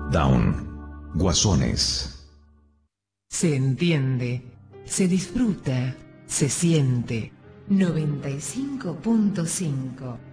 Down. Guasones. Se entiende, se disfruta, se siente. 95.5